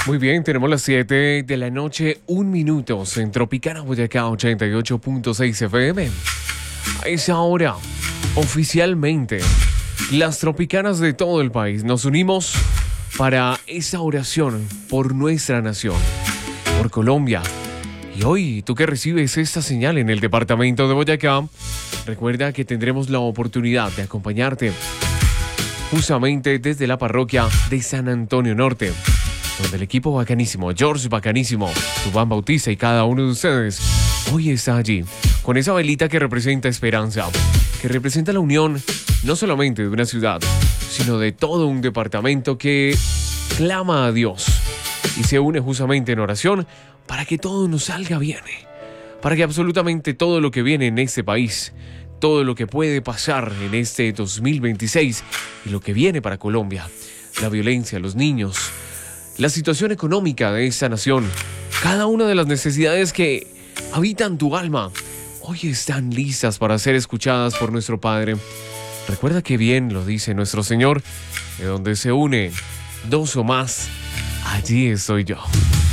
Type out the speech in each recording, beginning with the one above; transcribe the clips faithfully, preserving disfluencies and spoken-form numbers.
Muy bien, tenemos las siete de la noche, un minuto en Tropicana Boyacá ochenta y ocho punto seis F M. A esa hora, oficialmente, las tropicanas de todo el país nos unimos para esa oración por nuestra nación, por Colombia. Y hoy, tú que recibes esta señal en el departamento de Boyacá, recuerda que tendremos la oportunidad de acompañarte justamente desde la parroquia de San Antonio Norte, donde el equipo bacanísimo, George Bacanísimo, Dubán Bautista y cada uno de ustedes hoy está allí, con esa velita que representa esperanza, que representa la unión no solamente de una ciudad, sino de todo un departamento que clama a Dios y se une justamente en oración para que todo nos salga bien, para que absolutamente todo lo que viene en este país, todo lo que puede pasar en este dos mil veintiséis y lo que viene para Colombia, la violencia, los niños, la situación económica de esta nación, cada una de las necesidades que habitan tu alma, hoy están listas para ser escuchadas por nuestro Padre. Recuerda que bien lo dice nuestro Señor, de donde se unen dos o más, allí estoy yo.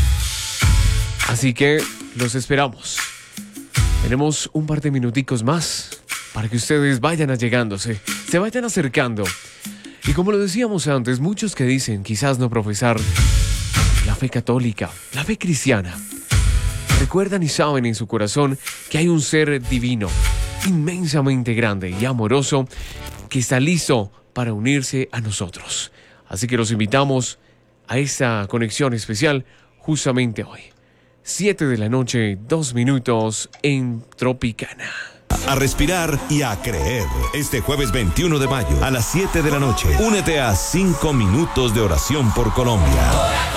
Así que los esperamos. Tenemos un par de minuticos más para que ustedes vayan allegándose, se vayan acercando. Y como lo decíamos antes, muchos que dicen quizás no profesar la fe católica, la fe cristiana, recuerdan y saben en su corazón que hay un ser divino, inmensamente grande y amoroso, que está listo para unirse a nosotros. Así que los invitamos a esta conexión especial justamente hoy. siete de la noche, dos minutos en Tropicana. A respirar y a creer. Este jueves veintiuno de mayo a las siete de la noche, únete a cinco minutos de oración por Colombia.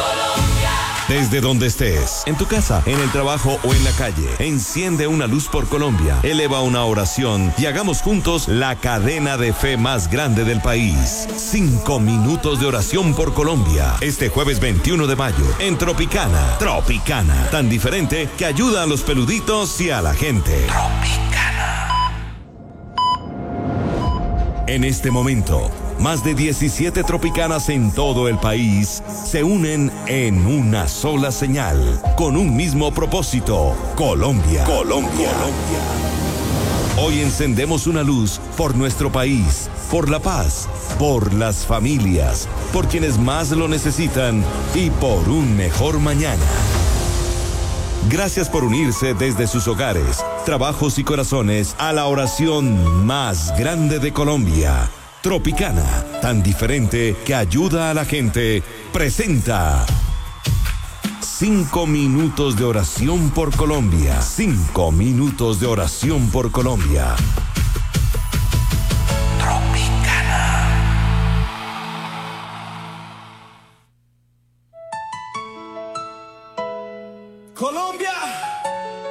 Desde donde estés, en tu casa, en el trabajo o en la calle, enciende una luz por Colombia, eleva una oración y hagamos juntos la cadena de fe más grande del país. Cinco minutos de oración por Colombia. Este jueves veintiuno de mayo, en Tropicana. Tropicana, tan diferente que ayuda a los peluditos y a la gente. Tropicana. En este momento, más de diecisiete tropicanas en todo el país se unen en una sola señal, con un mismo propósito: Colombia. Colombia. Colombia. Hoy encendemos una luz por nuestro país, por la paz, por las familias, por quienes más lo necesitan y por un mejor mañana. Gracias por unirse desde sus hogares, trabajos y corazones a la oración más grande de Colombia. Tropicana, tan diferente que ayuda a la gente, presenta Cinco minutos de oración por Colombia. Cinco minutos de oración por Colombia. Tropicana. Colombia.